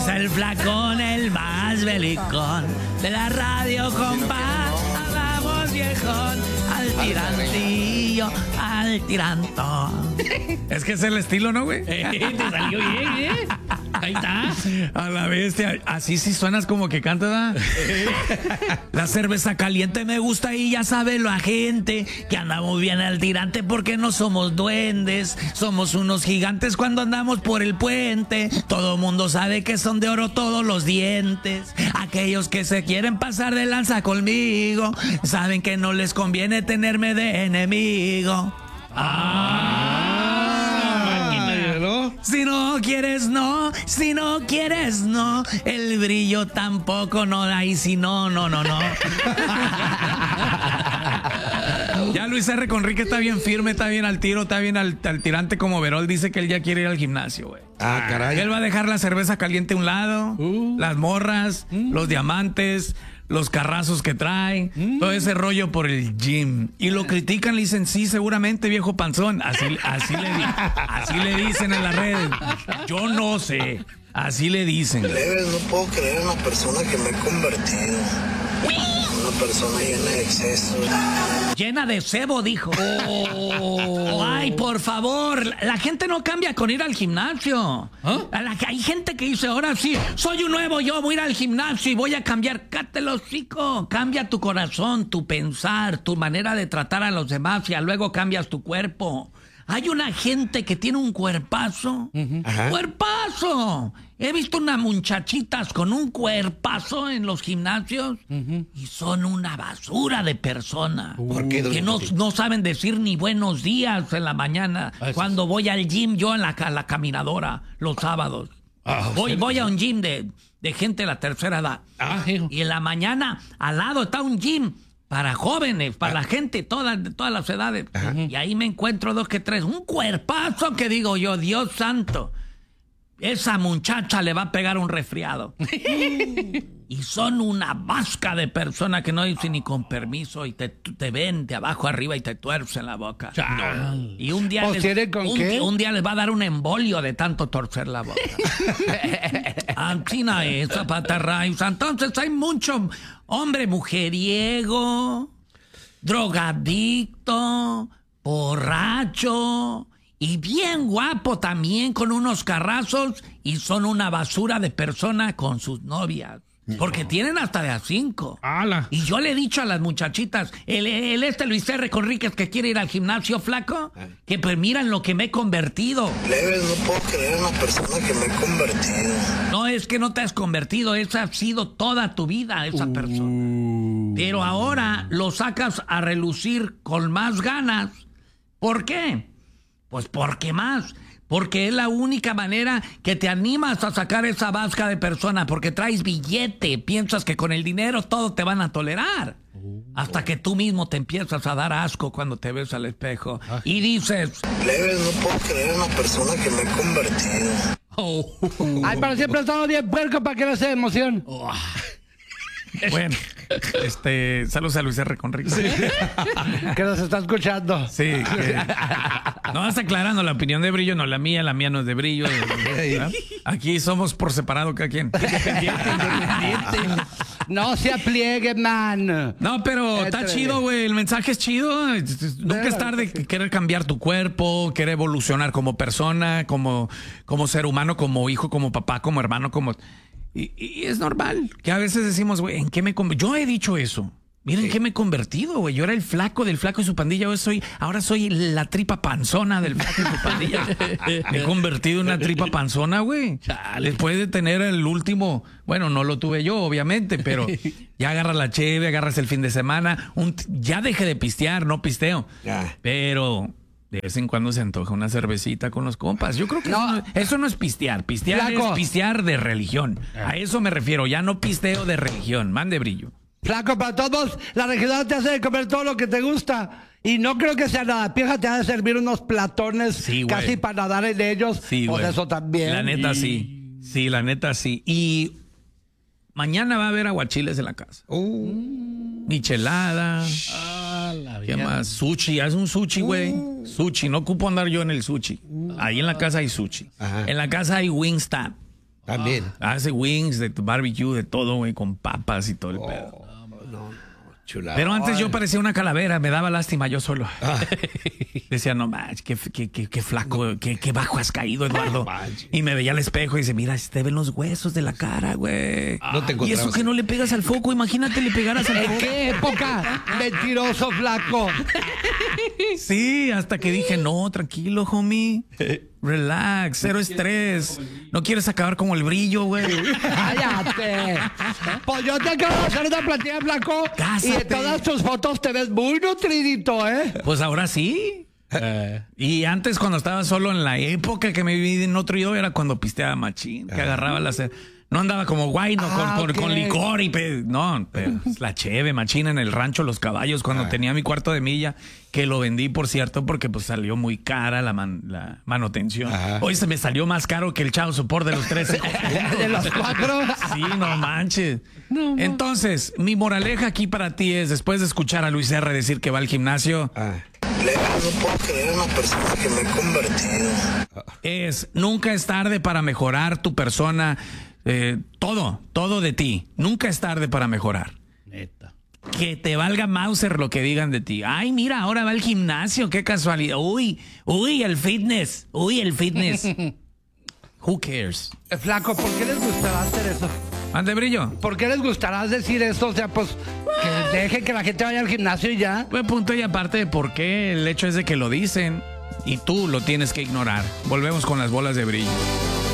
El flacón, el más belicón de la radio, compa. Andamos viejón, al tirantillo, al tirantón. Es que es el estilo, ¿no, güey? Te salió bien, ¿eh? Ahí está. A la bestia. Así sí suenas como que canta, ¿verdad? La cerveza caliente me gusta y ya sabe la gente que andamos bien al tirante porque no somos duendes. Somos unos gigantes cuando andamos por el puente. Todo mundo sabe que son de oro todos los dientes. Aquellos que se quieren pasar de lanza conmigo saben que no les conviene tenerme de enemigo. Si no quieres, no. Si no quieres, no. El brillo tampoco no da. Y si no, no. Ya Luis R. Conrique está bien firme, está bien al tiro, está bien al tirante como Verol. Dice que él ya quiere ir al gimnasio, güey. Ah, caray. Él va a dejar la cerveza caliente a un lado, las morras, los diamantes, los carrazos que trae, todo ese rollo por el gym. Y lo critican, le dicen, sí, seguramente, viejo panzón. Así le dicen en las redes. Yo no sé. Así le dicen. Leves, no puedo creer en la persona que me he convertido. Una persona llena de excesos. Llena de cebo, dijo. Ay, por favor, la gente no cambia con ir al gimnasio. Hay gente que dice, ahora sí, soy un nuevo yo, voy a ir al gimnasio y voy a cambiar. Cállate el hocico. Cambia tu corazón, tu pensar, tu manera de tratar a los demás y luego cambias tu cuerpo. Hay una gente que tiene un cuerpazo. ¡Cuerpazo! He visto unas muchachitas con un cuerpazo en los gimnasios y son una basura de persona. ¿Por qué, que no saben decir ni buenos días en la mañana. Cuando voy al gym, yo en la caminadora, los sábados. Voy a un gym de gente de la tercera edad. Y en la mañana, al lado está un gym para jóvenes, para la gente de todas las edades. Y ahí me encuentro 2 que 3. Un cuerpazo que digo yo, Dios santo. Esa muchacha le va a pegar un resfriado. Y son una vasca de personas que no dicen ni con permiso y te ven de abajo arriba y te tuercen la boca. No. Y un día un día les va a dar un embolio de tanto torcer la boca. Antina esa patarraiza. Entonces hay mucho hombre mujeriego, drogadicto, borracho y bien guapo también con unos carrazos y son una basura de persona con sus novias. Porque tienen hasta de a 5. Y yo le he dicho a las muchachitas, el Luis R. Conríquez que quiere ir al gimnasio, flaco, que pues miran lo que me he convertido. Leves, no puedo creer en la persona que me he convertido. No, es que no te has convertido, esa ha sido toda tu vida, esa persona. Pero ahora lo sacas a relucir con más ganas. ¿Por qué? Pues porque es la única manera que te animas a sacar esa vasca de persona, porque traes billete, piensas que con el dinero todo te van a tolerar. Hasta que tú mismo te empiezas a dar asco cuando te ves al espejo y dices, Leves, no puedo creer en la persona que me he convertido. Ay, pero siempre he estado bien puerco para que no sea emoción. Bueno, saludos a Luis R. Conrique. Que nos está escuchando. Sí. No, vas aclarando la opinión de Brillo, no la mía no es de Brillo. Aquí somos por separado cada quien. Independiente. No se apliegue, man. No, pero está chido, güey. El mensaje es chido. Nunca es tarde querer cambiar tu cuerpo, querer evolucionar como persona, como ser humano, como hijo, como papá, como hermano, como... Y es normal que a veces decimos, güey, ¿en qué me convertí? Yo he dicho eso. Miren en qué me he convertido, güey. Yo era el flaco del flaco y su pandilla. Ahora soy la tripa panzona del flaco y su pandilla. Me he convertido en una tripa panzona, güey. Después de tener el último, bueno, no lo tuve yo, obviamente, pero ya agarras la cheve, agarras el fin de semana. Ya dejé de pistear, no pisteo. Pero de vez en cuando se antoja una cervecita con los compas. Yo creo que eso no es pistear. Pistear es pistear de religión. A eso me refiero. Ya no pisteo de religión. Mande Brillo. Flaco, para todos, la regional te hace comer todo lo que te gusta. Y no creo que sea nada. Pieja te ha de servir unos platones casi para nadar en ellos. Sí, pues eso también. La neta sí. Sí, la neta sí. Y mañana va a haber aguachiles en la casa. Michelada. ¿Qué más? Sushi. Haz un sushi, güey. Sushi. No ocupo andar yo en el sushi. Ahí en la casa hay sushi. En la casa hay Wingstop. También. Hace wings de barbecue, de todo, güey, con papas y todo el pedo. Chulada. Pero antes yo parecía una calavera, me daba lástima yo solo. Decía, no manches, qué flaco, qué bajo has caído, Eduardo. Y me veía al espejo y dice, mira, te ven los huesos de la cara, güey. No te y eso que no le pegas al foco, imagínate le pegaras al foco. ¿En qué época? Mentiroso, flaco. Sí, hasta que dije, no, tranquilo, homie. Relax, cero estrés. No quieres acabar como el brillo, güey. Cállate. Pues yo te acabo de hacer una plantilla, flaco. Cásate. Y en todas tus fotos te ves muy nutridito, ¿eh? Pues ahora sí. Y antes, cuando estaba solo, en la época que me viví en otro yo, era cuando pisteaba machín, que agarraba las... No andaba como guay, no, con licor y... No, pero la cheve, machina en el rancho Los Caballos, cuando tenía mi cuarto de milla, que lo vendí, por cierto, porque pues salió muy cara la manutención. Hoy se me salió más caro que el chavo support de los 13. De los 4. Sí, no manches. Entonces, mi moraleja aquí para ti es, después de escuchar a Luis R. decir que va al gimnasio... No puedo creer en la persona que me he convertido. Es, nunca es tarde para mejorar tu persona... todo de ti. Nunca es tarde para mejorar. Neta. Que te valga Mauser lo que digan de ti. Ay, mira, ahora va al gimnasio, qué casualidad. Uy, el fitness. Who cares? Flaco, ¿por qué les gustará hacer eso? ¿Ande, Brillo? ¿Por qué les gustará decir esto? O sea, pues, que dejen que la gente vaya al gimnasio y ya. Pues punto y aparte de por qué, el hecho es de que lo dicen y tú lo tienes que ignorar. Volvemos con las bolas de brillo.